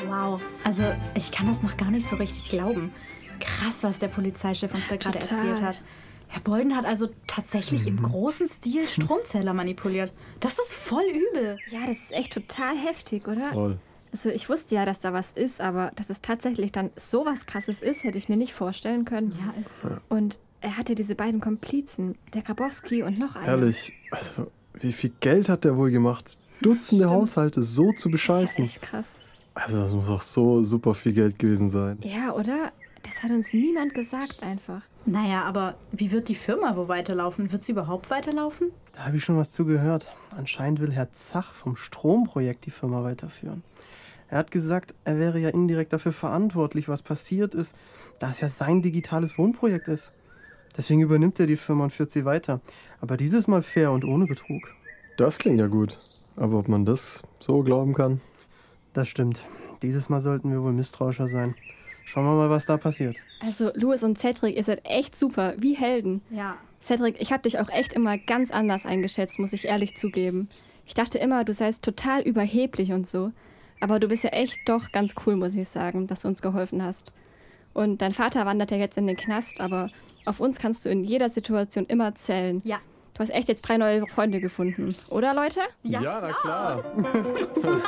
Wow, also ich kann das noch gar nicht so richtig glauben. Krass, was der Polizeichef uns da gerade erzählt hat. Herr Bolden hat also tatsächlich im großen Stil Stromzähler manipuliert. Das ist voll übel. Ja, das ist echt total heftig, oder? Voll. Also ich wusste ja, dass da was ist, aber dass es tatsächlich dann so was Krasses ist, hätte ich mir nicht vorstellen können. Ja, ist so. Und er hatte diese beiden Komplizen, der Grabowski und noch einen. Ehrlich, also wie viel Geld hat der wohl gemacht? Dutzende Haushalte so zu bescheißen. Echt krass. Also das muss doch so super viel Geld gewesen sein. Ja, oder? Das hat uns niemand gesagt einfach. Naja, aber wie wird die Firma wohl weiterlaufen? Wird sie überhaupt weiterlaufen? Da habe ich schon was zugehört. Anscheinend will Herr Zach vom Stromprojekt die Firma weiterführen. Er hat gesagt, er wäre ja indirekt dafür verantwortlich, was passiert ist, da es ja sein digitales Wohnprojekt ist. Deswegen übernimmt er die Firma und führt sie weiter. Aber dieses Mal fair und ohne Betrug. Das klingt ja gut. Aber ob man das so glauben kann? Das stimmt. Dieses Mal sollten wir wohl misstrauischer sein. Schauen wir mal, was da passiert. Also Louis und Cedric, ihr seid echt super, wie Helden. Ja. Cedric, ich habe dich auch echt immer ganz anders eingeschätzt, muss ich ehrlich zugeben. Ich dachte immer, du seist total überheblich und so. Aber du bist ja echt doch ganz cool, muss ich sagen, dass du uns geholfen hast. Und dein Vater wandert ja jetzt in den Knast, aber auf uns kannst du in jeder Situation immer zählen. Ja. Du hast echt jetzt 3 neue Freunde gefunden, oder Leute? Ja, na klar.